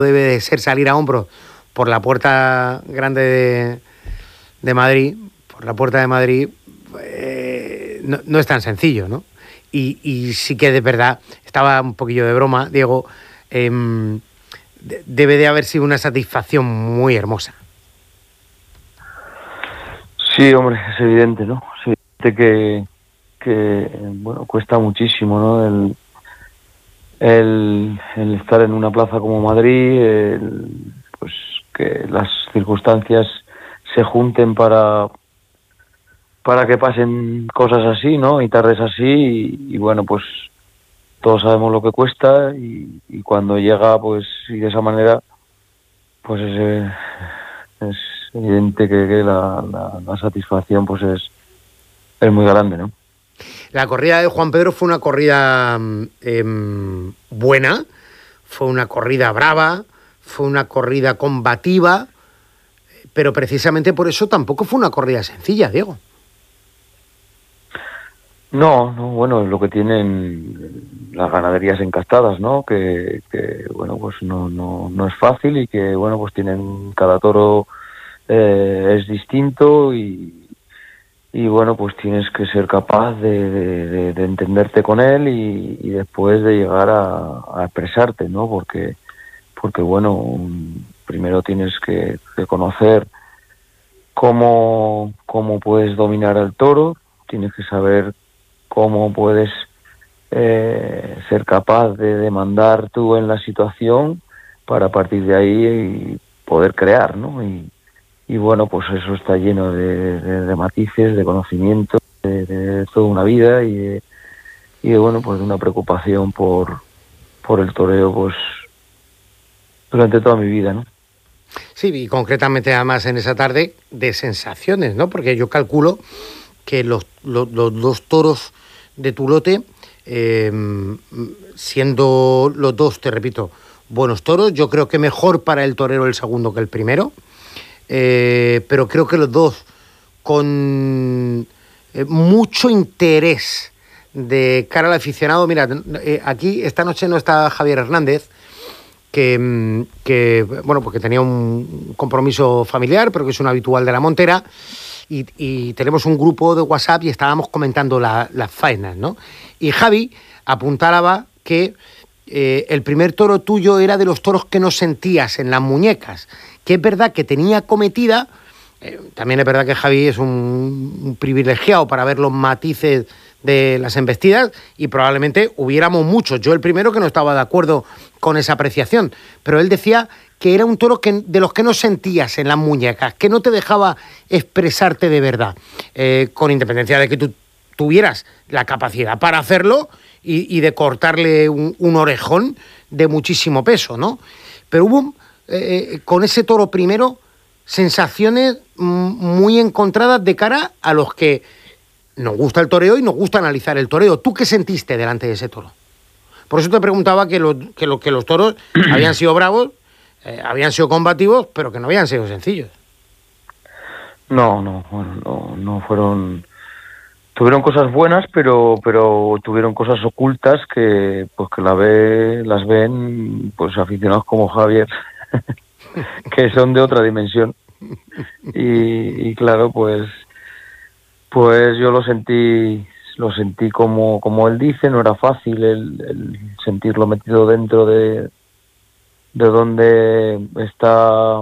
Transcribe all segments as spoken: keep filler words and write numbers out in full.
debe de ser salir a hombros por la puerta grande de, de Madrid, por la puerta de Madrid, eh, no, no es tan sencillo, ¿no? Y, y sí que de verdad, estaba un poquillo de broma, Diego, eh, de, debe de haber sido una satisfacción muy hermosa. Sí, hombre, es evidente, ¿no? Es evidente que, que bueno, cuesta muchísimo, ¿no? El, el, el estar en una plaza como Madrid, el, pues que las circunstancias se junten para para que pasen cosas así, ¿no? Y tardes así, y, y bueno, pues todos sabemos lo que cuesta, y, y cuando llega, pues, y de esa manera, pues es, eh, es evidente que, que la, la, la satisfacción, pues es, es muy grande, ¿no? La corrida de Juan Pedro fue una corrida eh, buena, fue una corrida brava, fue una corrida combativa, pero precisamente por eso tampoco fue una corrida sencilla, Diego. No, no, bueno, es lo que tienen las ganaderías encastadas, ¿no? Que, que bueno, pues no, no, no es fácil, y que, bueno, pues tienen, cada toro eh, es distinto, y, y bueno, pues tienes que ser capaz de, de, de, de entenderte con él, y, y después de llegar a, a expresarte, ¿no? Porque, porque bueno, primero tienes que, que conocer cómo, cómo puedes dominar al toro, tienes que saber cómo puedes eh, ser capaz de demandar tú en la situación, para a partir de ahí poder crear, ¿no? Y, y bueno, pues eso está lleno de, de, de matices, de conocimiento, de, de toda una vida, y de, y de, bueno, pues de una preocupación por, por el toreo, pues durante toda mi vida, ¿no? Sí, y concretamente además en esa tarde de sensaciones, ¿no? Porque yo calculo que los, los, los dos toros de tu lote, eh, siendo los dos, te repito, buenos toros, yo creo que mejor para el torero el segundo que el primero, eh, pero creo que los dos con eh, mucho interés de cara al aficionado. Mira, eh, aquí esta noche no está Javier Hernández, que, que bueno, porque tenía un compromiso familiar, pero que es un habitual de la Montera. Y, y tenemos un grupo de WhatsApp y estábamos comentando la, las faenas, ¿no? Y Javi apuntaba que eh, el primer toro tuyo era de los toros que no sentías en las muñecas, que es verdad que tenía cometida, eh, también es verdad que Javi es un, un privilegiado para ver los matices de las embestidas, y probablemente hubiéramos muchos, yo el primero que no estaba de acuerdo con esa apreciación, pero él decía que era un toro que, de los que no sentías en las muñecas, que no te dejaba expresarte de verdad, eh, con independencia de que tú tuvieras la capacidad para hacerlo y, y de cortarle un, un orejón de muchísimo peso, ¿no? Pero hubo, eh, con ese toro primero, sensaciones muy encontradas de cara a los que nos gusta el toreo y nos gusta analizar el toreo. ¿Tú qué sentiste delante de ese toro? Por eso te preguntaba que, lo, que, lo, que los toros habían sido bravos, eh, habían sido combativos, pero que no habían sido sencillos. No, no, bueno, no, no fueron... Tuvieron cosas buenas, pero pero tuvieron cosas ocultas que pues que la ve, las ven pues aficionados como Javier, que son de otra dimensión. Y, y claro, pues pues yo lo sentí lo sentí como como él dice, no era fácil el, el sentirlo metido dentro de de donde está,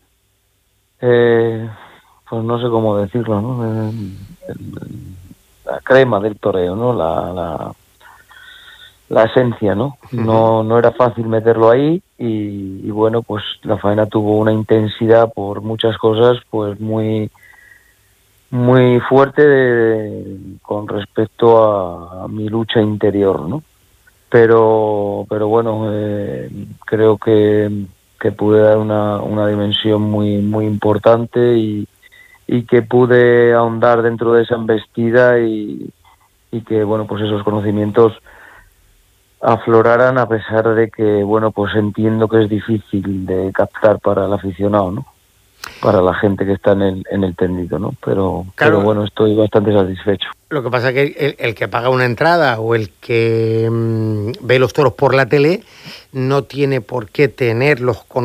eh, pues no sé cómo decirlo, ¿no? El, el, la crema del toreo, ¿no? La, la, la esencia, ¿no? No, no era fácil meterlo ahí, y, y bueno, pues la faena tuvo una intensidad por muchas cosas, pues muy muy fuerte de, con respecto a, a mi lucha interior, ¿no? Pero pero bueno, eh, creo que, que pude dar una, una dimensión muy muy importante, y y que pude ahondar dentro de esa embestida, y, y que, bueno, pues esos conocimientos afloraran, a pesar de que, bueno, pues entiendo que es difícil de captar para el aficionado, ¿no? para la gente que está en el, en el tendido, ¿no? Pero, Claro. pero bueno, estoy bastante satisfecho. Lo que pasa es que el, el que paga una entrada o el que mmm, ve los toros por la tele no tiene por qué tener los conocimientos